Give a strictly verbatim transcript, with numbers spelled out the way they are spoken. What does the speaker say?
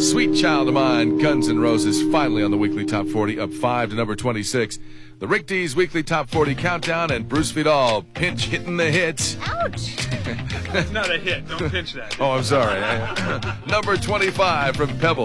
Sweet Child of Mine, Guns N' Roses, finally on the weekly top forty, up five to number twenty-six. The Rick D's weekly top forty countdown, and Bruce Vidal pinch hitting the hits. Ouch! That's not a hit. Don't pinch that. Oh, I'm sorry. Number twenty-five from Pebble.